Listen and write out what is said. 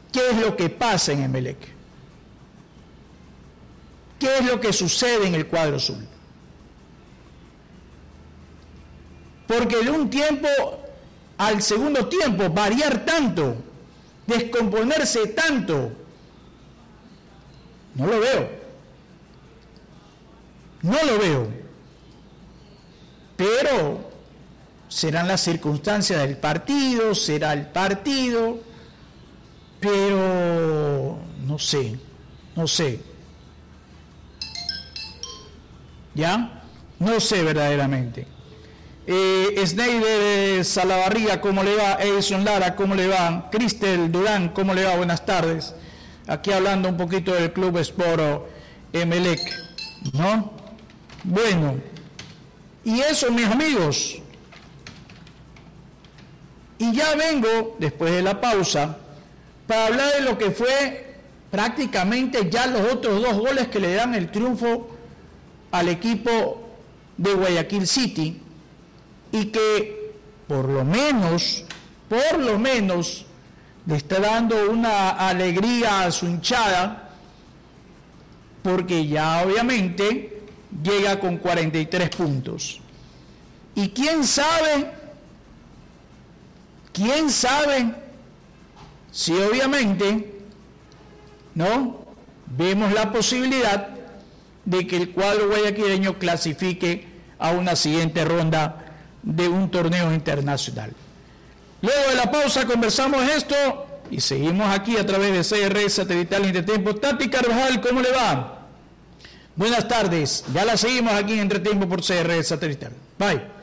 ¿Qué es lo que pasa en Emelec? ¿Qué es lo que sucede en el cuadro azul? Porque de un tiempo al segundo tiempo, variar tanto, descomponerse tanto, no lo veo. No lo veo. Pero serán las circunstancias del partido, será el partido, pero no sé. ¿Ya? No sé verdaderamente. Sneider Salavarría, ¿cómo le va? Edison Lara, ¿cómo le va? Cristel Durán, ¿cómo le va? Buenas tardes. Aquí hablando un poquito del Club Sport Emelec, ¿no? Bueno, y eso, mis amigos. Y ya vengo, después de la pausa, para hablar de lo que fue prácticamente ya los otros 2 goles que le dan el triunfo al equipo de Guayaquil City, y que por lo menos le está dando una alegría a su hinchada, porque ya obviamente llega con 43 puntos. Y quién sabe si obviamente, ¿no?, vemos la posibilidad de que el cuadro guayaquileño clasifique a una siguiente ronda de un torneo internacional. Luego de la pausa conversamos esto y seguimos aquí a través de CR Satelital Entretiempo. Tati Carvajal, ¿cómo le va? Buenas tardes, ya la seguimos aquí en Entretiempo por CR Satelital. Bye.